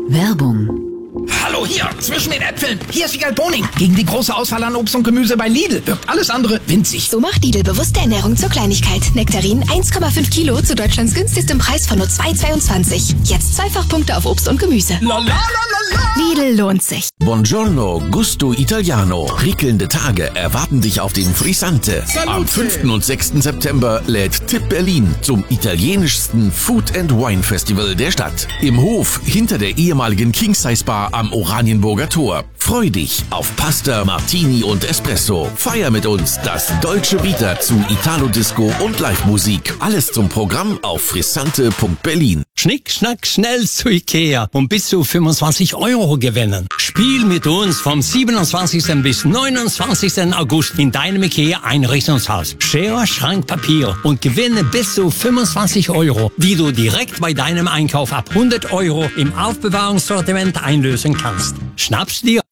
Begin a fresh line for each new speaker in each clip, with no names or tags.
Werbung.
Hallo hier, zwischen den Äpfeln. Hier ist Wiegald Boning. Gegen die große Auswahl an Obst und Gemüse bei Lidl wirkt alles andere winzig.
So macht Lidl bewusste Ernährung zur Kleinigkeit. Nektarinen 1,5 Kilo zu Deutschlands günstigstem Preis von nur 2,22. Jetzt Zweifachpunkte auf Obst und Gemüse. Lidl lohnt sich.
Buongiorno, Gusto Italiano. Prickelnde Tage erwarten dich auf den Frisante. Am 5. und 6. September lädt Tipp Berlin zum italienischsten Food and Wine Festival der Stadt. Im Hof hinter der ehemaligen King Size Bar am Oranienburger Tor. Freu dich auf Pasta, Martini und Espresso. Feier mit uns das Dolce Vita zu Italo-Disco und Live-Musik. Alles zum Programm auf frissante.berlin.
Schnick, schnack, schnell zu Ikea und bis zu 25 € gewinnen. Spiel mit uns vom 27. bis 29. August in deinem Ikea-Einrichtungshaus. Schere, Schrank, Papier und gewinne bis zu 25 €, die du direkt bei deinem Einkauf ab 100 € im Aufbewahrungssortiment einlösen kannst. Schnapp's dir.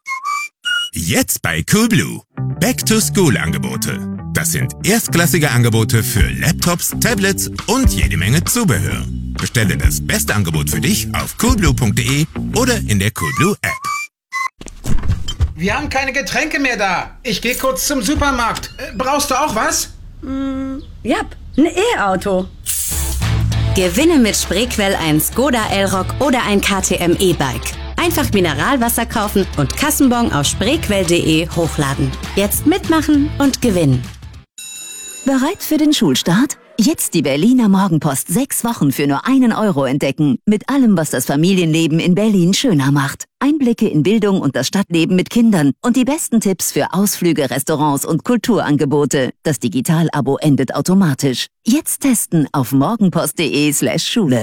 Jetzt bei Coolblue. Back-to-School-Angebote. Das sind erstklassige Angebote für Laptops, Tablets und jede Menge Zubehör. Bestelle das beste Angebot für dich auf coolblue.de oder in der Coolblue App.
Wir haben keine Getränke mehr da. Ich gehe kurz zum Supermarkt. Brauchst du auch was?
Ja, ein E-Auto.
Gewinne mit Spreequell ein Skoda Elroq oder ein KTM E-Bike. Einfach Mineralwasser kaufen und Kassenbon auf spreequell.de hochladen. Jetzt mitmachen und gewinnen.
Bereit für den Schulstart? Jetzt die Berliner Morgenpost 6 Wochen für nur 1 € entdecken. Mit allem, was das Familienleben in Berlin schöner macht. Einblicke in Bildung und das Stadtleben mit Kindern und die besten Tipps für Ausflüge, Restaurants und Kulturangebote. Das Digital-Abo endet automatisch. Jetzt testen auf morgenpost.de/Schule.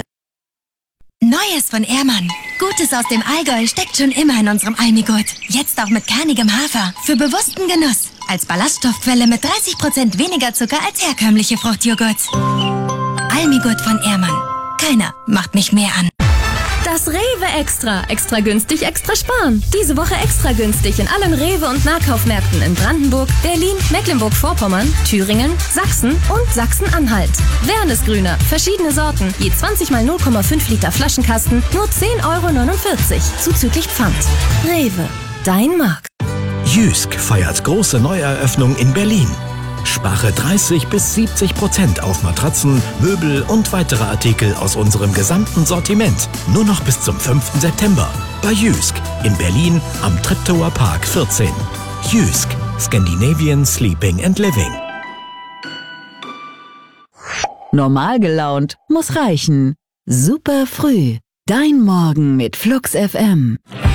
Neues von Ehrmann. Gutes aus dem Allgäu steckt schon immer in unserem Almigurt. Jetzt auch mit kernigem Hafer. Für bewussten Genuss. Als Ballaststoffquelle mit 30% weniger Zucker als herkömmliche Fruchtjoghurts. Almigurt von Ehrmann. Keiner macht mich mehr an.
Das Rewe Extra. Extra günstig, extra sparen. Diese Woche extra günstig in allen Rewe- und Nahkaufmärkten in Brandenburg, Berlin, Mecklenburg-Vorpommern, Thüringen, Sachsen und Sachsen-Anhalt. Wernesgrüner, verschiedene Sorten, je 20 mal 0,5 Liter Flaschenkasten, nur 10,49 €, zuzüglich Pfand. Rewe, dein Markt.
Jysk feiert große Neueröffnung in Berlin. Spare 30 bis 70% auf Matratzen, Möbel und weitere Artikel aus unserem gesamten Sortiment. Nur noch bis zum 5. September. Bei Jysk in Berlin am Treptower Park 14. Jysk, Scandinavian Sleeping and Living.
Normal gelaunt muss reichen. Super früh. Dein Morgen mit Flux FM.